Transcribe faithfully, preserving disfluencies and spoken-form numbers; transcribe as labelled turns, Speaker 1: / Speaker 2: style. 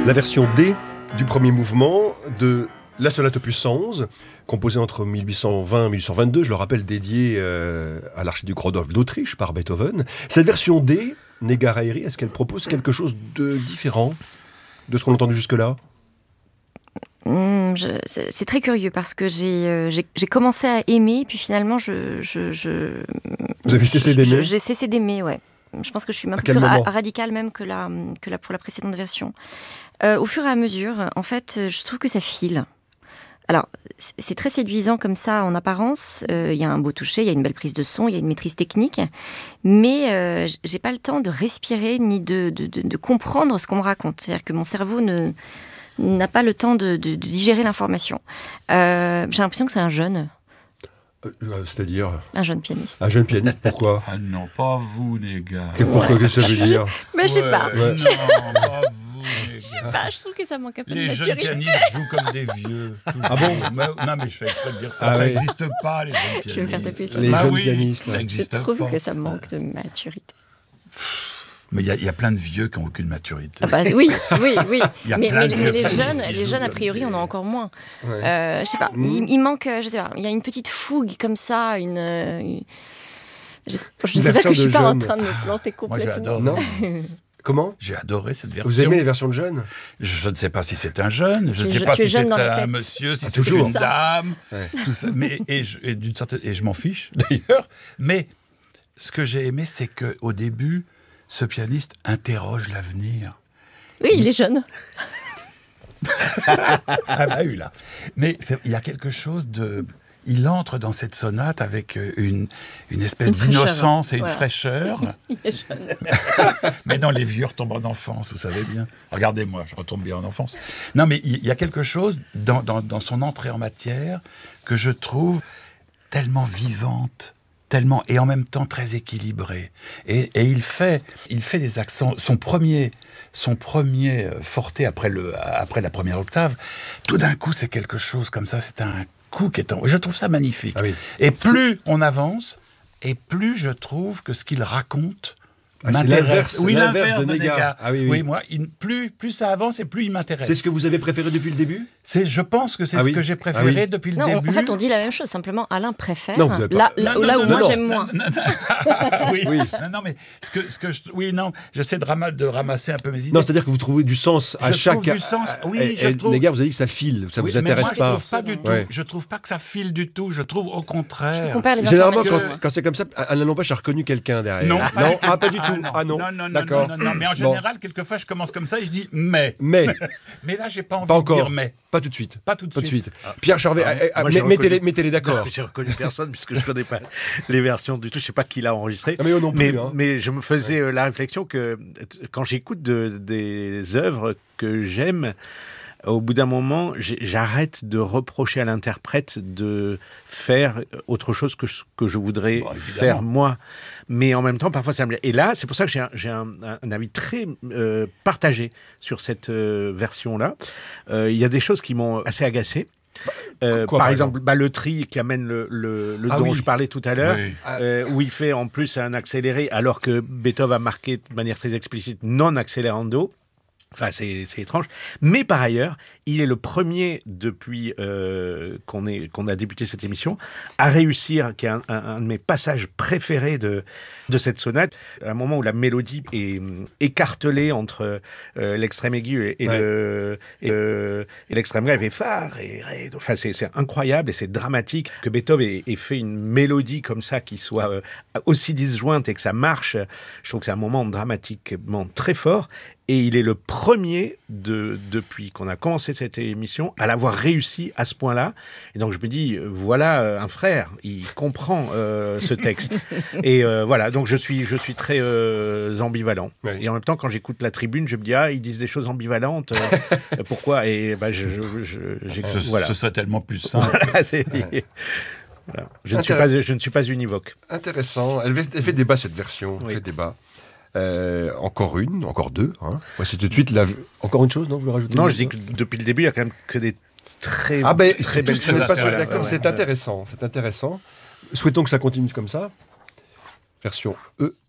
Speaker 1: La version D du premier mouvement de la sonate opus cent onze, composée entre mille huit cent vingt et mille huit cent vingt-deux, je le rappelle, dédiée euh, à l'archiduc Rodolphe d'Autriche par Beethoven. Cette version D, Negareiri, est-ce qu'elle propose quelque chose de différent de ce qu'on a entendu jusque-là ?
Speaker 2: Mmh, je, c'est, c'est très curieux parce que j'ai, euh, j'ai, j'ai commencé à aimer, puis finalement, je, je, je,
Speaker 1: Vous avez cessé
Speaker 2: je,
Speaker 1: d'aimer
Speaker 2: je, J'ai cessé d'aimer, ouais. Je pense que je suis même plus ra- radical même que, la, que la, pour la précédente version. Euh, au fur et à mesure, en fait, je trouve que ça file. Alors, c'est très séduisant comme ça en apparence. Il euh, y a un beau toucher, il y a une belle prise de son, il y a une maîtrise technique. Mais euh, j'ai pas le temps de respirer ni de, de, de, de comprendre ce qu'on me raconte. C'est-à-dire que mon cerveau ne, n'a pas le temps de, de, de digérer l'information. Euh, j'ai l'impression que c'est un jeune.
Speaker 1: Euh, c'est-à-dire
Speaker 2: Un jeune pianiste.
Speaker 1: Un jeune pianiste, pourquoi ?
Speaker 3: Ah non, pas vous, les gars.
Speaker 1: Et pourquoi,
Speaker 2: ouais.
Speaker 1: qu'est-ce que ça veut dire ?
Speaker 2: Mais je sais
Speaker 3: ouais,
Speaker 2: pas.
Speaker 3: Non,
Speaker 2: Je...
Speaker 3: pas vous, les
Speaker 2: Je sais
Speaker 3: gars.
Speaker 2: pas, je trouve que ça manque un peu
Speaker 3: Les
Speaker 2: de
Speaker 3: jeunes
Speaker 2: maturité.
Speaker 3: pianistes jouent comme des vieux.
Speaker 1: Ah bon ?
Speaker 3: Mais, non, mais je fais exprès de dire ça.
Speaker 1: Ah
Speaker 3: ça
Speaker 1: ouais.
Speaker 3: n'existe pas, les jeunes pianistes.
Speaker 2: Je vais me faire taper sur
Speaker 1: Les
Speaker 3: bah
Speaker 1: jeunes
Speaker 3: oui,
Speaker 1: pianistes.
Speaker 3: ça
Speaker 2: Je
Speaker 3: n'existe
Speaker 2: trouve
Speaker 3: pas.
Speaker 2: que ça manque de maturité.
Speaker 3: Mais il y, y a plein de vieux qui n'ont aucune maturité.
Speaker 2: Ah bah, oui, oui, oui.
Speaker 3: Il y a
Speaker 2: mais
Speaker 3: plein
Speaker 2: mais,
Speaker 3: de
Speaker 2: mais les
Speaker 3: vieux
Speaker 2: jeunes,
Speaker 3: pianistes qui
Speaker 2: les
Speaker 3: jouent
Speaker 2: jeunes, a
Speaker 3: comme
Speaker 2: priori,
Speaker 3: des-
Speaker 2: on en a encore moins.
Speaker 1: Ouais.
Speaker 2: Euh, je sais pas,
Speaker 1: Mmh.
Speaker 2: il, il manque, je sais pas, il y a une petite fougue comme ça, une... une... Je, je
Speaker 1: Une
Speaker 2: sais pas
Speaker 1: version
Speaker 2: que je suis
Speaker 1: de
Speaker 2: pas en
Speaker 1: jeune.
Speaker 2: train de me planter
Speaker 3: Moi,
Speaker 2: complètement.
Speaker 3: j'adore.
Speaker 1: Non ? Comment ?
Speaker 3: J'ai adoré cette version.
Speaker 1: Vous aimez les versions de jeunes ?
Speaker 3: Je, je ne sais pas si c'est un jeune, je ne
Speaker 2: Tu es
Speaker 3: sais
Speaker 2: je-
Speaker 3: pas
Speaker 2: tu es
Speaker 3: si
Speaker 2: jeune
Speaker 3: c'est
Speaker 2: dans la
Speaker 3: un
Speaker 2: tête.
Speaker 3: monsieur, si
Speaker 1: Ah,
Speaker 3: c'est
Speaker 1: toujours.
Speaker 3: une dame,
Speaker 1: Ouais.
Speaker 3: tout ça. Mais, et, je, et, d'une certaine, et je m'en fiche d'ailleurs. Mais ce que j'ai aimé, c'est qu'au début, ce pianiste interroge l'avenir.
Speaker 2: Oui, il est jeune.
Speaker 3: Ah bah oui, là. Mais c'est- il y a quelque chose de... Il entre dans cette sonate avec une, une espèce
Speaker 2: Une fraîcheur.
Speaker 3: d'innocence et une
Speaker 2: Voilà.
Speaker 3: fraîcheur.
Speaker 2: Il est jeune.
Speaker 3: Mais non, les vieux retombent en enfance, vous savez bien. Regardez-moi, je retombe bien en enfance. Non, mais il y a quelque chose dans, dans, dans son entrée en matière que je trouve tellement vivante, tellement et en même temps très équilibrée. Et, et il fait, il fait des accents. Son premier, son premier euh, forté après le, après la première octave, tout d'un coup, c'est quelque chose comme ça. C'est un coup qui est en... Je trouve ça magnifique.
Speaker 1: Ah oui.
Speaker 3: Et plus on avance, et plus je trouve que ce qu'il raconte
Speaker 1: Ah, c'est
Speaker 3: m'intéresse.
Speaker 1: l'inverse,
Speaker 3: oui,
Speaker 1: l'inverse
Speaker 3: l'inverse
Speaker 1: de
Speaker 3: de
Speaker 1: Néga.
Speaker 3: Néga.
Speaker 1: Ah oui, oui.
Speaker 3: moi, il- plus, plus ça avance et plus il m'intéresse.
Speaker 1: C'est ce que vous avez préféré depuis le début ?
Speaker 3: C'est, je pense que c'est
Speaker 1: Ah
Speaker 3: ce
Speaker 1: oui.
Speaker 3: que j'ai
Speaker 1: Ah
Speaker 3: préféré
Speaker 1: oui.
Speaker 3: depuis le
Speaker 2: Non,
Speaker 3: début.
Speaker 2: en fait, on dit la même chose, simplement Alain préfère.
Speaker 1: Non, vous avez pas-
Speaker 2: Là, là,
Speaker 3: Non, non,
Speaker 2: là où
Speaker 3: non,
Speaker 2: moi
Speaker 1: non,
Speaker 2: j'aime
Speaker 3: non,
Speaker 2: moins.
Speaker 3: non, non. oui,
Speaker 1: Oui.
Speaker 3: non, non, mais ce que, ce que je, oui, non, j'essaie de, rama- de ramasser un peu mes idées.
Speaker 1: Non, c'est-à-dire que vous trouvez du sens à
Speaker 3: Je
Speaker 1: chaque...
Speaker 3: trouve du sens, oui,
Speaker 1: Et-
Speaker 3: je
Speaker 1: et
Speaker 3: trouve-
Speaker 1: Les gars, vous avez dit que ça file, ça
Speaker 3: Oui,
Speaker 1: vous
Speaker 3: mais
Speaker 1: intéresse
Speaker 3: moi,
Speaker 1: pas.
Speaker 3: Je trouve pas du tout.
Speaker 1: Ouais.
Speaker 3: Je trouve pas que ça file du tout. Je trouve au
Speaker 2: Je
Speaker 3: contraire.
Speaker 2: compare les
Speaker 1: Généralement,
Speaker 2: informations.
Speaker 1: quand, quand c'est comme ça, Alain Lambach a reconnu quelqu'un derrière.
Speaker 3: Non,
Speaker 1: non,
Speaker 3: pas du tout.
Speaker 1: ah, pas du tout.
Speaker 3: non.
Speaker 1: Ah non,
Speaker 3: non, non,
Speaker 1: d'accord.
Speaker 3: non, non, non, mais en
Speaker 1: Bon.
Speaker 3: général, quelquefois, je commence comme ça et je dis mais.
Speaker 1: Mais,
Speaker 3: Mais là, j'ai pas envie
Speaker 1: pas
Speaker 3: de
Speaker 1: encore.
Speaker 3: dire mais.
Speaker 1: Pas tout de suite.
Speaker 3: Pas tout de
Speaker 1: Pas de
Speaker 3: suite.
Speaker 1: suite. Pierre Charvet,
Speaker 4: Ah,
Speaker 1: eh, eh,
Speaker 4: moi, j'ai
Speaker 1: met- mettez-les,
Speaker 4: reconnu-
Speaker 1: mettez-les d'accord.
Speaker 4: J'ai reconnu personne puisque je ne connais pas les versions du tout. Je ne sais pas qui l'a enregistré.
Speaker 1: Ah, mais eux non plus,
Speaker 4: Mais,
Speaker 1: hein.
Speaker 4: mais je me faisais euh, la réflexion que euh, quand j'écoute de- des œuvres que j'aime, au bout d'un moment, j'ai- j'arrête de reprocher à l'interprète de faire autre chose que ce que je voudrais
Speaker 3: Bon, évidemment.
Speaker 4: faire moi. Mais en même temps, parfois, ça me plaît. Et là, c'est pour ça que j'ai un, j'ai un, un avis très euh, partagé sur cette euh, version-là. Euh, Il y a des choses qui m'ont assez agacé. Euh,
Speaker 1: quoi,
Speaker 4: par,
Speaker 1: par
Speaker 4: exemple, bah, le tri qui amène le, le, le
Speaker 1: Ah
Speaker 4: dont
Speaker 1: oui.
Speaker 4: je parlais tout à l'heure,
Speaker 3: Oui.
Speaker 4: euh, où il fait en plus un accéléré, alors que Beethoven a marqué de manière très explicite non accélérando. Enfin, c'est, c'est étrange. Mais par ailleurs, il est le premier depuis euh, qu'on, est, qu'on a débuté cette émission à réussir, qui est un, un- un de mes passages préférés de, de cette sonate, à un moment où la mélodie est hum, écartelée entre euh, l'extrême aigu et, et
Speaker 1: Ouais.
Speaker 4: le, et, le- et l'extrême grave, et phare, et ré. Enfin, c'est, c'est incroyable et c'est dramatique que Beethoven ait, ait fait une mélodie comme ça qui soit euh, aussi disjointe et que ça marche. Je trouve que c'est un moment dramatiquement très fort. Et il est le premier, de, depuis qu'on a commencé cette émission, à l'avoir réussi à ce point-là. Et donc je me dis, euh, voilà euh, un frère, il comprend euh, ce texte. Et euh, voilà, donc je suis, je suis très euh, ambivalent.
Speaker 1: Oui.
Speaker 4: Et en même temps, quand j'écoute la tribune, je me dis, ah, ils disent des choses ambivalentes. euh, pourquoi ? Et bah, je, je, je, j'écoute-
Speaker 3: Ce,
Speaker 4: voilà.
Speaker 3: ce serait tellement plus simple.
Speaker 4: Voilà, c'est- voilà. Je, ne suis pas, je ne suis pas univoque.
Speaker 1: Intéressant. Elle fait, elle fait débat, cette version. Elle
Speaker 4: Oui.
Speaker 1: fait débat. Euh, encore une, encore deux. Hein. Voici tout de suite la... Encore une chose, non ? Vous le rajoutez ?
Speaker 4: Non, je dis que depuis le début, il y a quand même que des très,
Speaker 1: Ah ben,
Speaker 4: très
Speaker 1: tous
Speaker 4: belles
Speaker 1: très pas
Speaker 4: choses.
Speaker 1: sûr,
Speaker 3: intéressant,
Speaker 1: d'accord,
Speaker 3: ouais.
Speaker 1: c'est intéressant, c'est intéressant. Souhaitons que ça continue comme ça. Version E.